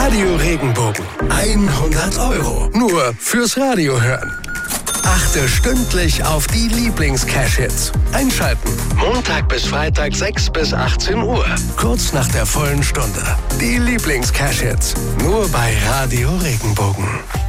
Radio Regenbogen. 100 €. Nur fürs Radio hören. Achte stündlich auf die Lieblings-Cash-Hits. Einschalten. Montag bis Freitag 6 bis 18 Uhr. Kurz nach der vollen Stunde. Die Lieblings-Cash-Hits. Nur bei Radio Regenbogen.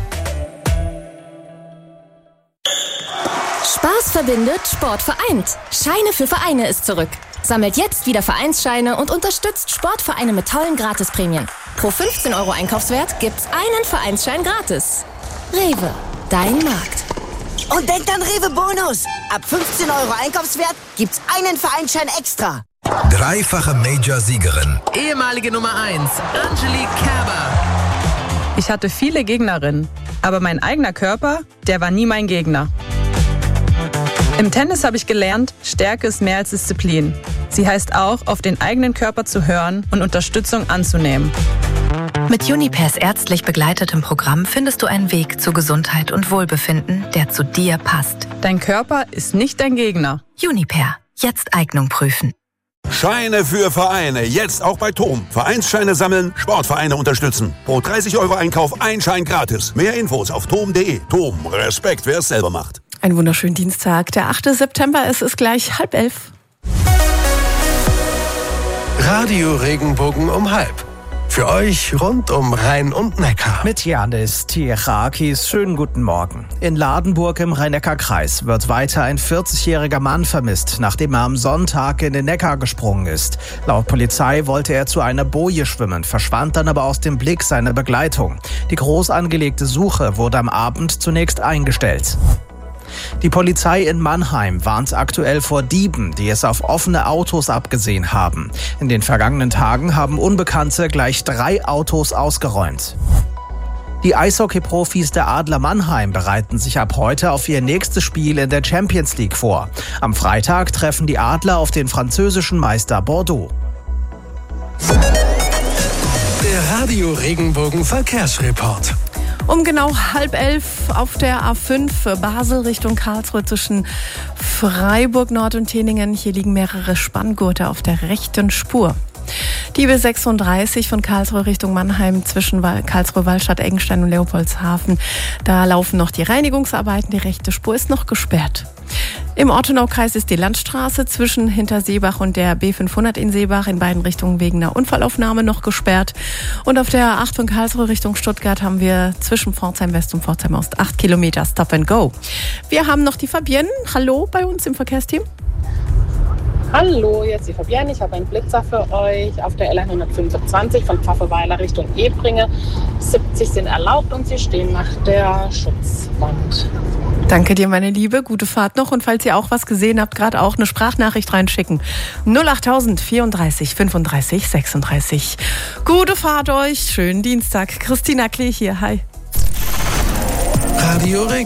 Spaß verbindet, Sport vereint. Scheine für Vereine ist zurück. Sammelt jetzt wieder Vereinsscheine und unterstützt Sportvereine mit tollen Gratisprämien. Pro 15 € Einkaufswert gibt's einen Vereinsschein gratis. Rewe, dein Markt. Und denkt an Rewe Bonus. Ab 15 € Einkaufswert gibt's einen Vereinsschein extra. Dreifache Major-Siegerin. Ehemalige Nummer 1, Angelique Kerber. Ich hatte viele Gegnerinnen, aber mein eigener Körper, der war nie mein Gegner. Im Tennis habe ich gelernt, Stärke ist mehr als Disziplin. Sie heißt auch, auf den eigenen Körper zu hören und Unterstützung anzunehmen. Mit Unipairs ärztlich begleitetem Programm findest du einen Weg zu Gesundheit und Wohlbefinden, der zu dir passt. Dein Körper ist nicht dein Gegner. Unipair. Jetzt Eignung prüfen. Scheine für Vereine. Jetzt auch bei TOM. Vereinsscheine sammeln, Sportvereine unterstützen. Pro 30 € Einkauf ein Schein gratis. Mehr Infos auf tom.de. TOM. Respekt, wer es selber macht. Einen wunderschönen Dienstag, der 8. September, es ist gleich 10:30. Radio Regenbogen um 10:30. Für euch rund um Rhein und Neckar. Mit Janis Tiechakis. Schönen guten Morgen. In Ladenburg im Rhein-Neckar-Kreis wird weiter ein 40-jähriger Mann vermisst, nachdem er am Sonntag in den Neckar gesprungen ist. Laut Polizei wollte er zu einer Boje schwimmen, verschwand dann aber aus dem Blick seiner Begleitung. Die groß angelegte Suche wurde am Abend zunächst eingestellt. Die Polizei in Mannheim warnt aktuell vor Dieben, die es auf offene Autos abgesehen haben. In den vergangenen Tagen haben Unbekannte gleich 3 Autos ausgeräumt. Die Eishockey-Profis der Adler Mannheim bereiten sich ab heute auf ihr nächstes Spiel in der Champions League vor. Am Freitag treffen die Adler auf den französischen Meister Bordeaux. Der Radio Regenbogen Verkehrsreport. Um genau 10:30 auf der A5 Basel Richtung Karlsruhe zwischen Freiburg Nord und Teningen. Hier liegen mehrere Spanngurte auf der rechten Spur. Die B36 von Karlsruhe Richtung Mannheim zwischen Karlsruhe, Wallstadt, Eggenstein und Leopoldshafen. Da laufen noch die Reinigungsarbeiten. Die rechte Spur ist noch gesperrt. Im Ortenaukreis ist die Landstraße zwischen Hinterseebach und der B500 in Seebach in beiden Richtungen wegen einer Unfallaufnahme noch gesperrt. Und auf der A8 von Karlsruhe Richtung Stuttgart haben wir zwischen Pforzheim West und Pforzheim Ost 8 Kilometer Stop and Go. Wir haben noch die Fabienne. Hallo bei uns im Verkehrsteam. Hallo, jetzt die Fabienne. Ich habe einen Blitzer für euch auf der L125 von Pfaffenweiler Richtung Ebringe. 70 sind erlaubt und sie stehen nach der Schutzwand. Danke dir, meine Liebe. Gute Fahrt noch. Und falls ihr auch was gesehen habt, gerade auch eine Sprachnachricht reinschicken. 08000 34 35 36. Gute Fahrt euch. Schönen Dienstag. Christina Klee hier. Hi. Radio Regenbogen.